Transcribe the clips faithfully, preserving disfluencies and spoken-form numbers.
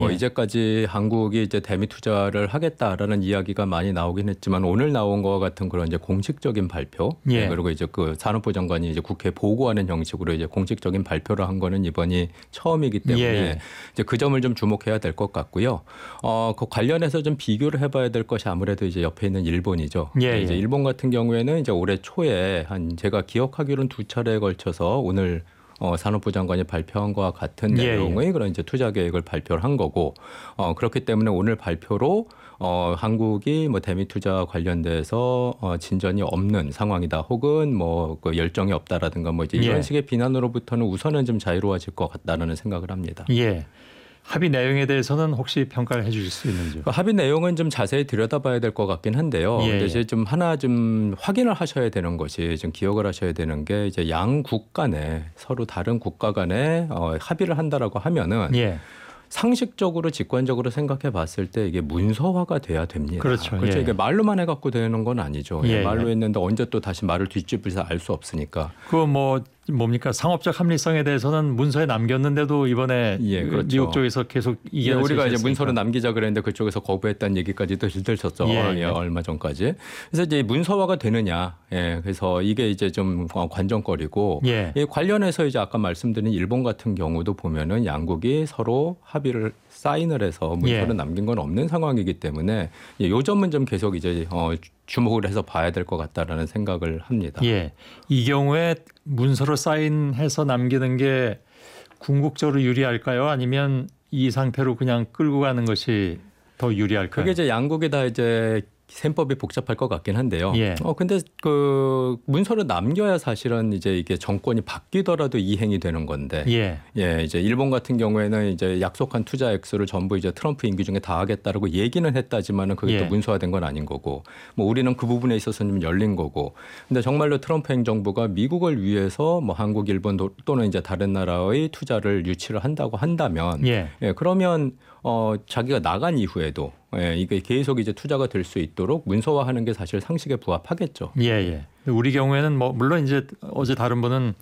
뭐 예. 이제까지 한국이 이제 대미 투자를 하겠다라는 이야기가 많이 나오긴 했지만 오늘 나온 것과 같은 그런 이제 공식적인 발표, 예. 네, 그리고 이제 그 산업부 장관이 이제 국회에 보고하는 형식으로 이제 공식적인 발표를 한 거는 이번이 처음이기 때문에 예. 이제 그 점을 좀 주목해야 될 것 같고요. 어, 그 관련해서 좀 비교를 해봐야 될 것이 아무래도 이제 옆에 있는 일본이죠. 예. 이제 예. 일본 같은 경우에는 이제 올해 초에 한 제가 기억하기로는 두 차례에 걸쳐서 오늘 어, 산업부 장관이 발표한 것과 같은 예, 내용의 예. 그런 이제 투자 계획을 발표를 한 거고, 어, 그렇기 때문에 오늘 발표로 어, 한국이 뭐 대미 투자 관련돼서 어, 진전이 없는 상황이다, 혹은 뭐 그 열정이 없다라든가 뭐 이제 이런 예. 식의 비난으로부터는 우선은 좀 자유로워질 것 같다라는 생각을 합니다. 예. 합의 내용에 대해서는 혹시 평가를 해 주실 수 있는지요? 그 합의 내용은 좀 자세히 들여다봐야 될 것 같긴 한데요. 예, 근데 예. 이제 좀 하나 좀 확인을 하셔야 되는 것이, 좀 기억을 하셔야 되는 게, 이제 양국 간에 서로 다른 국가 간에 어, 합의를 한다라고 하면은 예. 상식적으로 직관적으로 생각해 봤을 때 이게 문서화가 돼야 됩니다. 그렇죠. 그렇죠. 예. 이게 말로만 해갖고 되는 건 아니죠. 예, 말로 예. 했는데 언제 또 다시 말을 뒤집어서 알 수 없으니까. 그 뭐 뭡니까 상업적 합리성에 대해서는 문서에 남겼는데도 이번에 예, 그렇죠. 미국 쪽에서 계속 예, 이견을 우리가 이제 제시했으니까. 문서를 남기자 그랬는데 그쪽에서 거부했다는 얘기까지도 들으셨죠. 예, 예, 예. 얼마 전까지. 그래서 이제 문서화가 되느냐. 예, 그래서 이게 이제 좀 관전거리고. 예. 이 관련해서 이제 아까 말씀드린 일본 같은 경우도 보면은 양국이 서로 합의를 사인을 해서 문서를 예. 남긴 건 없는 상황이기 때문에 이 점은 좀 계속 이제 어, 주목을 해서 봐야 될 것 같다라는 생각을 합니다. 예. 이 경우에 문서로 사인해서 남기는 게 궁극적으로 유리할까요? 아니면 이 상태로 그냥 끌고 가는 것이 더 유리할까요? 그게 이제 양국이 다 이제 셈법이 복잡할 것 같긴 한데요. 예. 어 근데 그 문서를 남겨야 사실은 이제 이게 정권이 바뀌더라도 이행이 되는 건데. 예. 예, 이제 일본 같은 경우에는 이제 약속한 투자 액수를 전부 이제 트럼프 임기 중에 다 하겠다라고 얘기는 했다지만은 그게 예. 또 문서화된 건 아닌 거고, 뭐 우리는 그 부분에 있어서는 좀 열린 거고. 근데 정말로 트럼프 행정부가 미국을 위해서 뭐 한국, 일본 또는 이제 다른 나라의 투자를 유치를 한다고 한다면, 예. 예, 그러면 어 자기가 나간 이후에도 예, 이게 계속 이제 투자가 될 수 있도록 문서화하는 게 사실 상식에 부합하겠죠. 예, 예. 우리 경우에는 뭐 물론 이제 어제 다른 분은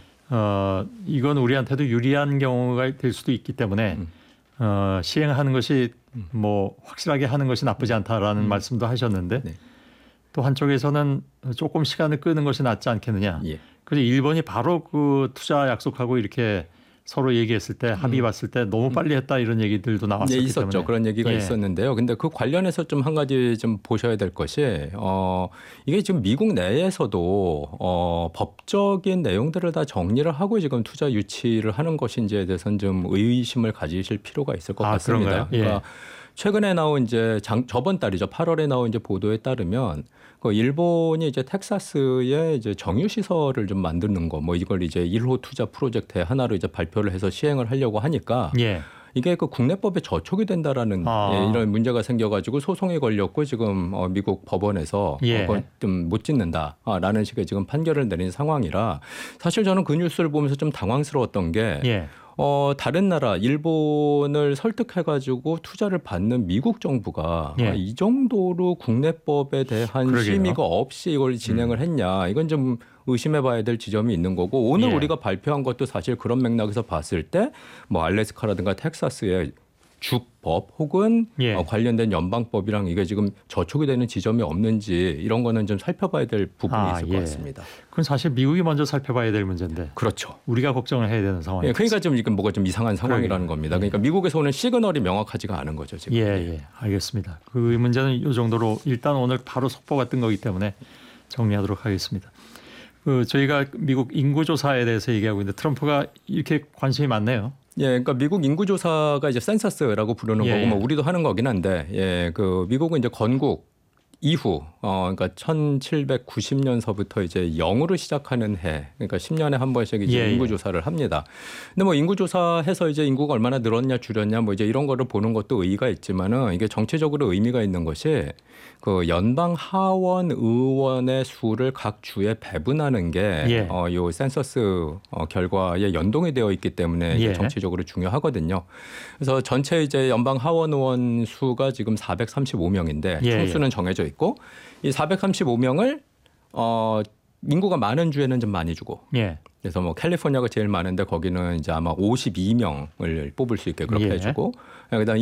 어 이건 우리한테도 유리한 경우가 될 수도 있기 때문에 음. 어 시행하는 것이 뭐 확실하게 하는 것이 나쁘지 않다라는 음. 말씀도 하셨는데 네. 또 한쪽에서는 조금 시간을 끄는 것이 낫지 않겠느냐. 예. 그래서 일본이 바로 그 투자 약속하고 이렇게 서로 얘기했을 때 합의 봤을 때 너무 빨리 했다 이런 얘기들도 나왔었기 네, 있었죠. 때문에. 그런 얘기가 예. 있었는데요. 근데 그 관련해서 좀 한 가지 좀 보셔야 될 것이, 어, 이게 지금 미국 내에서도 어, 법적인 내용들을 다 정리를 하고 지금 투자 유치를 하는 것인지에 대해서는 좀 의심을 가지실 필요가 있을 것 아, 같습니다. 그런가요? 예. 그러니까 최근에 나온 이제 장, 저번 달이죠. 팔월에 나온 이제 보도에 따르면 그 일본이 이제 텍사스에 이제 정유 시설을 좀 만드는 거, 뭐 이걸 이제 일 호 투자 프로젝트의 하나로 이제 발표를 해서 시행을 하려고 하니까 예. 이게 그 국내법에 저촉이 된다라는 아. 예, 이런 문제가 생겨가지고 소송이 걸렸고 지금 어, 미국 법원에서 예. 어, 좀 못 짓는다라는 식의 지금 판결을 내린 상황이라, 사실 저는 그 뉴스를 보면서 좀 당황스러웠던 게 예. 어, 다른 나라 일본을 설득해가지고 투자를 받는 미국 정부가 예. 아, 이 정도로 국내법에 대한 그러게요. 심의가 없이 이걸 진행을 했냐, 이건 좀 의심해봐야 될 지점이 있는 거고, 오늘 예. 우리가 발표한 것도 사실 그런 맥락에서 봤을 때 뭐 알래스카라든가 텍사스의 주법 혹은 예. 어, 관련된 연방법이랑 이게 지금 저촉이 되는 지점이 없는지, 이런 거는 좀 살펴봐야 될 부분이 아, 있을 예. 것 같습니다. 그건 사실 미국이 먼저 살펴봐야 될 문제인데 그렇죠. 우리가 걱정을 해야 되는 상황이죠. 예, 그러니까 좀 이건 뭐가 좀 이상한 상황이라는 그러게요. 겁니다. 그러니까 미국에서 오는 시그널이 명확하지가 않은 거죠 지금. 예, 예, 알겠습니다. 그 문제는 이 정도로 일단 오늘 바로 속보가 뜬 거기 때문에 정리하도록 하겠습니다. 그 저희가 미국 인구조사에 대해서 얘기하고 있는데 트럼프가 이렇게 관심이 많네요. 예, 그러니까 미국 인구조사가 이제 센서스라고 부르는 예, 거고, 예. 뭐 우리도 하는 거긴 한데, 예, 그 미국은 이제 건국 이후, 어, 그러니까 천칠백구십 년서부터 이제 영으로 시작하는 해, 그러니까 십 년에 한 번씩 이제 예, 예. 인구조사를 합니다. 근데 뭐 인구조사해서 이제 인구가 얼마나 늘었냐 줄였냐 뭐 이제 이런 거를 보는 것도 의의가 있지만은, 이게 정치적으로 의미가 있는 것이 그 연방 하원 의원의 수를 각 주에 배분하는 게 예. 어, 요 센서스 어, 결과에 연동이 되어 있기 때문에 이게 예. 정치적으로 중요하거든요. 그래서 전체 이제 연방 하원 의원 수가 지금 사백삼십오 명인데 예, 총수는 정해져 있고, 이 사백삼십오 명을 어 인구가 많은 주에는 좀 많이 주고 예. 그래서 뭐 캘리포니아가 제일 많은데 거기는 이제 아마 오십이 명을 뽑을 수 있게 그렇게 예. 해주고 그다음